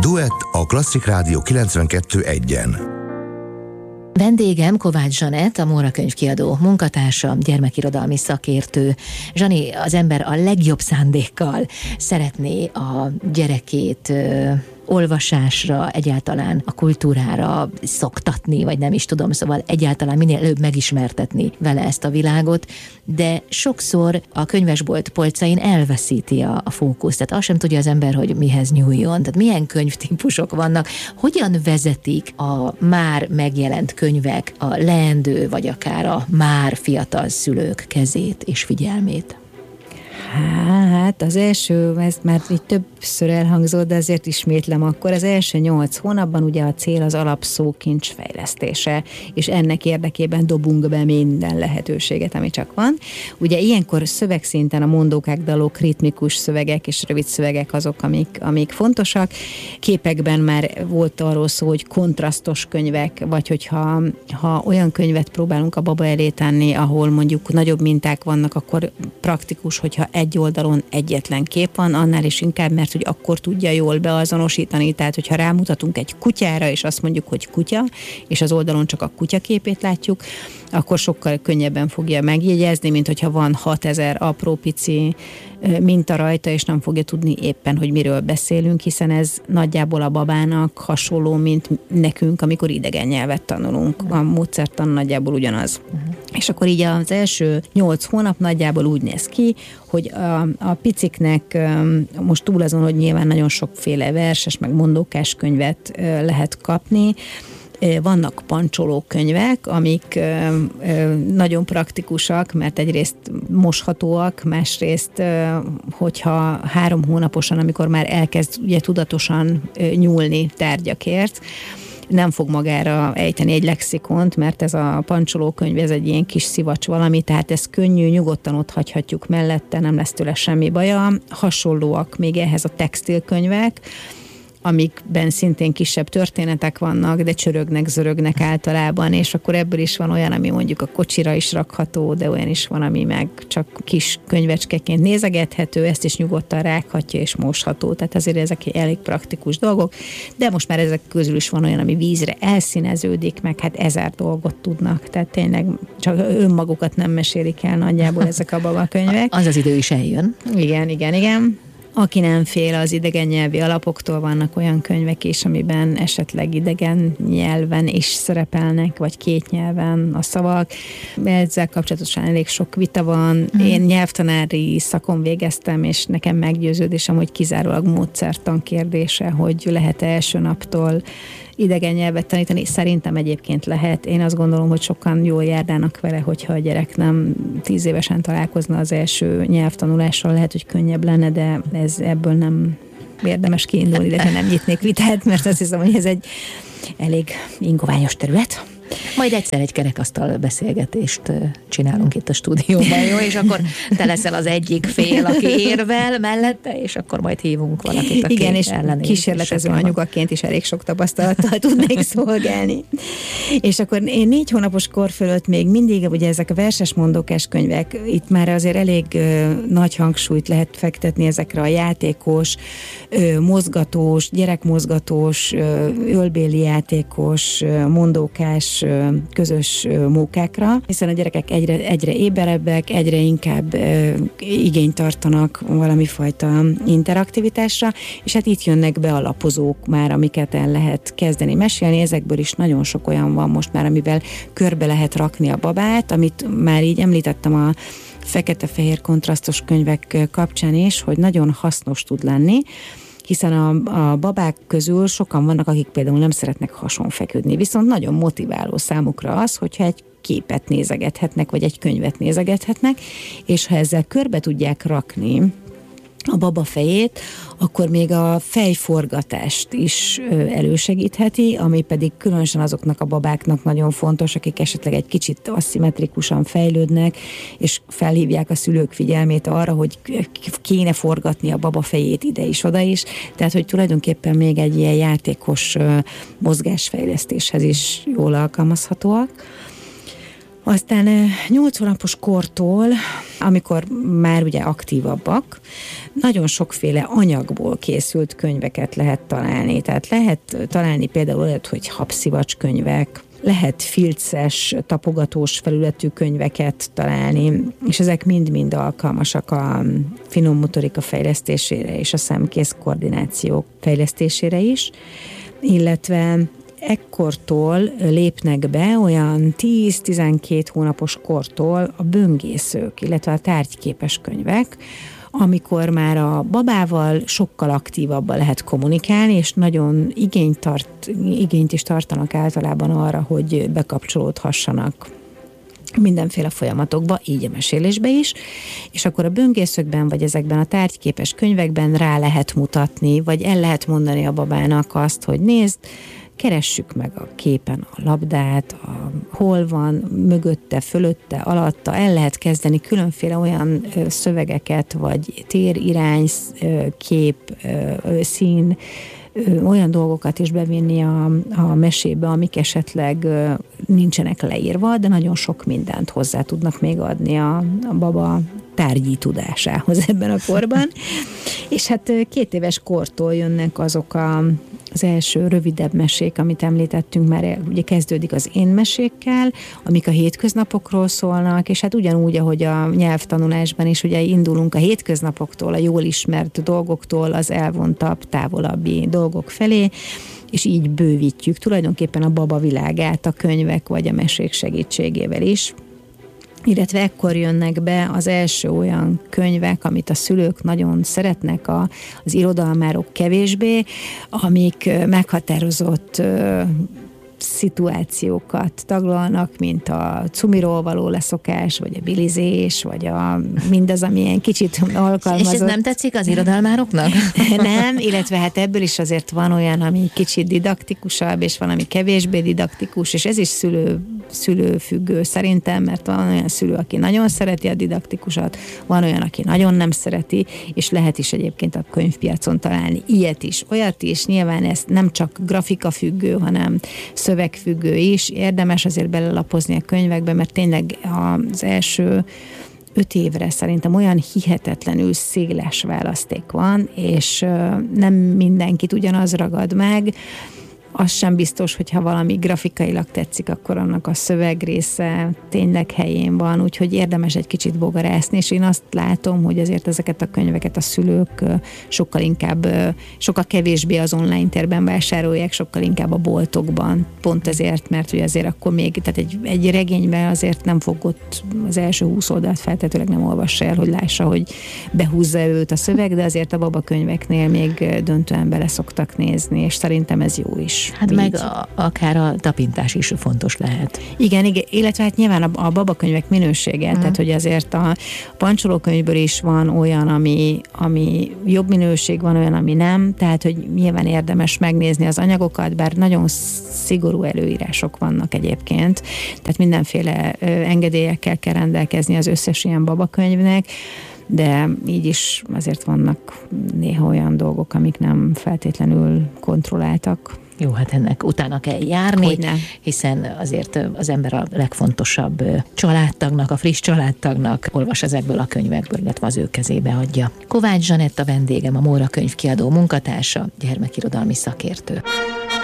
Duett a Klasszik Rádió 92.1-en. Vendégem Kovács Zsanett, a Móra könyvkiadó munkatársa, gyermekirodalmi szakértő. Zsani, az ember a legjobb szándékkal szeretné a gyerekét olvasásra, egyáltalán a kultúrára szoktatni, vagy nem is tudom, szóval egyáltalán minél előbb megismertetni vele ezt a világot, de sokszor a könyvesbolt polcain elveszíti a fókuszt, tehát azt sem tudja az ember, hogy mihez nyúljon, tehát milyen könyvtípusok vannak, hogyan vezetik a már megjelent könyvek a leendő, vagy akár a már fiatal szülők kezét és figyelmét? Hát az első, ez már így többször elhangzott, de azért ismétlem akkor, az első 8 hónapban ugye a cél az alapszókincs fejlesztése, és ennek érdekében dobunk be minden lehetőséget, ami csak van. Ugye ilyenkor szövegszinten a mondókák, dalok, ritmikus szövegek és rövid szövegek azok, amik fontosak. Képekben már volt arról szó, hogy kontrasztos könyvek, vagy hogyha olyan könyvet próbálunk a baba elé tenni, ahol mondjuk nagyobb minták vannak, akkor praktikus, hogyha egy oldalon egyetlen kép van, annál is inkább, mert hogy akkor tudja jól beazonosítani, tehát hogyha rámutatunk egy kutyára, és azt mondjuk, hogy kutya, és az oldalon csak a kutya képét látjuk, akkor sokkal könnyebben fogja megjegyezni, mint hogyha van 6000 apró pici minta rajta, és nem fogja tudni éppen, hogy miről beszélünk, hiszen ez nagyjából a babának hasonló, mint nekünk, amikor idegen nyelvet tanulunk. A módszertan nagyjából ugyanaz. És akkor így az első 8 hónap nagyjából úgy néz ki, hogy a piciknek most túl azon, hogy nyilván nagyon sokféle verses, meg mondókás könyvet lehet kapni, vannak pancsoló könyvek, amik nagyon praktikusak, mert egyrészt moshatóak, másrészt, hogyha 3 hónaposan, amikor már elkezd ugye tudatosan nyúlni tárgyakért, nem fog magára ejteni egy lexikont, mert ez a pancsolókönyv, ez egy ilyen kis szivacs valami, tehát ez könnyű, nyugodtan ott hagyhatjuk mellette, nem lesz tőle semmi baja. Hasonlóak még ehhez a textilkönyvek, amikben szintén kisebb történetek vannak, de csörögnek, zörögnek általában, és akkor ebből is van olyan, ami mondjuk a kocsira is rakható, de olyan is van, ami meg csak kis könyvecskeként nézegethető, ezt is nyugodtan rághatja és mosható, tehát azért ezek elég praktikus dolgok, de most már ezek közül is van olyan, ami vízre elszíneződik, meg hát 1000 dolgot tudnak, tehát tényleg csak önmagukat nem mesélik el nagyjából ezek a babakönyvek. Az az idő is eljön. Igen. Aki nem fél az idegen nyelvi alapoktól, vannak olyan könyvek is, amiben esetleg idegen nyelven is szerepelnek, vagy 2 nyelven a szavak. Ezzel kapcsolatosan elég sok vita van. Én nyelvtanári szakon végeztem, és nekem meggyőződésem, hogy kizárólag módszertan kérdése, hogy lehet-e első naptól idegen nyelvet tanítani. Szerintem egyébként lehet. Én azt gondolom, hogy sokan jól járnának vele, hogyha a gyerek nem 10 évesen találkozna az első nyelvtanulással, lehet, hogy könnyebb lenne, de ebből nem érdemes kiindulni, de nem nyitnék vitát, mert azt hiszem, hogy ez egy elég ingoványos terület. Majd egyszer egy kerekasztal beszélgetést csinálunk itt a stúdióban, jó? És akkor te leszel az egyik fél, aki érvel mellette, és akkor majd hívunk valakit, aki igen, és kísérletező anyukaként is elég sok tapasztalattal tudnék szolgálni. És akkor én 4 hónapos kor fölött még mindig, ugye ezek a verses mondókás könyvek, itt már azért elég nagy hangsúlyt lehet fektetni ezekre a játékos, mozgatós, gyerekmozgatós, ölbéli játékos, mondókás, közös mókákra, hiszen a gyerekek egyre éberebbek, egyre inkább igényt tartanak valami fajta interaktivitásra, és hát itt jönnek be a lapozók már, amiket el lehet kezdeni mesélni, ezekből is nagyon sok olyan van most már, amivel körbe lehet rakni a babát, amit már így említettem a fekete-fehér kontrasztos könyvek kapcsán is, hogy nagyon hasznos tud lenni, hiszen a babák közül sokan vannak, akik például nem szeretnek hasonfeküdni, viszont nagyon motiváló számukra az, hogyha egy képet nézegethetnek, vagy egy könyvet nézegethetnek, és ha ezzel körbe tudják rakni a baba fejét, akkor még a fejforgatást is elősegítheti, ami pedig különösen azoknak a babáknak nagyon fontos, akik esetleg egy kicsit aszimmetrikusan fejlődnek, és felhívják a szülők figyelmét arra, hogy kéne forgatni a baba fejét ide is, oda is, tehát hogy tulajdonképpen még egy ilyen játékos mozgásfejlesztéshez is jól alkalmazhatóak. Aztán 8 hónapos kortól, amikor már ugye aktívabbak, nagyon sokféle anyagból készült könyveket lehet találni. Tehát lehet találni például olyat, hogy habszivacs könyvek, lehet filces, tapogatós felületű könyveket találni, és ezek mind-mind alkalmasak a finom motorika fejlesztésére és a szemkész koordináció fejlesztésére is, illetve ekkortól lépnek be olyan 10-12 hónapos kortól a böngészők, illetve a tárgyképes könyvek, amikor már a babával sokkal aktívabban lehet kommunikálni, és nagyon igényt is tartanak általában arra, hogy bekapcsolódhassanak mindenféle folyamatokba, így a mesélésbe is, és akkor a böngészőkben, vagy ezekben a tárgyképes könyvekben rá lehet mutatni, vagy el lehet mondani a babának azt, hogy nézd, keressük meg a képen a labdát, hol van, mögötte, fölötte, alatta, el lehet kezdeni különféle olyan szövegeket, vagy térirány, kép, szín, olyan dolgokat is bevinni a mesébe, amik esetleg nincsenek leírva, de nagyon sok mindent hozzá tudnak még adni a baba tárgyi tudásához ebben a korban. És hát 2 éves kortól jönnek azok az első rövidebb mesék, amit említettünk, már ugye kezdődik az én mesékkel, amik a hétköznapokról szólnak, és hát ugyanúgy, ahogy a nyelvtanulásban is ugye indulunk a hétköznapoktól, a jól ismert dolgoktól, az elvontabb, távolabbi dolgok felé, és így bővítjük tulajdonképpen a baba világát a könyvek vagy a mesék segítségével is. Illetve ekkor jönnek be az első olyan könyvek, amit a szülők nagyon szeretnek, az irodalmárok kevésbé, amik meghatározott szituációkat taglalnak, mint a cumiról való leszokás, vagy a bilizés, vagy mindaz, ami ilyen kicsit alkalmazott. És ez nem tetszik az irodalmároknak? Nem, illetve hát ebből is azért van olyan, ami kicsit didaktikusabb, és van, ami kevésbé didaktikus, és ez is szülőfüggő szerintem, mert van olyan szülő, aki nagyon szereti a didaktikusat, van olyan, aki nagyon nem szereti, és lehet is egyébként a könyvpiacon találni ilyet is, olyat is, nyilván ez nem csak grafikafüggő, hanem szövegfüggő is, érdemes azért belelapozni a könyvekbe, mert tényleg az első 5 évre szerintem olyan hihetetlenül széles választék van, és nem mindenkit ugyanaz ragad meg. Az sem biztos, hogyha valami grafikailag tetszik, akkor annak a szövegrésze tényleg helyén van, úgyhogy érdemes egy kicsit bogarászni, és én azt látom, hogy azért ezeket a könyveket a szülők sokkal kevésbé az online térben vásárolják, sokkal inkább a boltokban, pont ezért, mert ugye azért akkor még, tehát egy regényben azért nem fog ott az első 20 oldalt feltetőleg nem olvassa el, hogy lássa, hogy behúzza őt a szöveg, de azért a babakönyveknél még döntően bele szoktak nézni, és szerintem ez jó is. Hát így. Meg akár a tapintás is fontos lehet. Igen, illetve hát nyilván a babakönyvek minősége, tehát hogy azért a pancsolókönyvből is van olyan, ami jobb minőség, van olyan, ami nem, tehát hogy nyilván érdemes megnézni az anyagokat, bár nagyon szigorú előírások vannak egyébként, tehát mindenféle engedélyekkel kell rendelkezni az összes ilyen babakönyvnek, de így is azért vannak néha olyan dolgok, amik nem feltétlenül kontrolláltak. Jó, hát ennek utána kell járni, hiszen azért az ember a legfontosabb családtagnak, a friss családtagnak olvas ezekből a könyvekből, illetve az ő kezébe adja. Kovács Zsanett a vendégem, a Móra Könyvkiadó munkatársa, gyermekirodalmi szakértő.